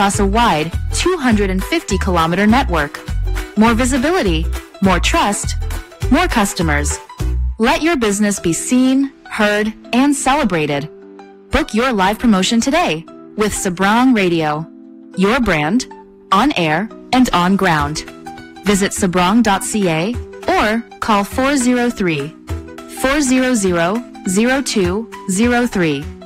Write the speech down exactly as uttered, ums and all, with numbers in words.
across a wide two hundred fifty kilometer network. More visibility, more trust, more customers. Let your business be seen, heard, and celebrated. Book your live promotion today with Sabrang Radio. Your brand, on air and on ground. Visit sabrang dot c a or call four zero three, four zero zero, zero two zero three.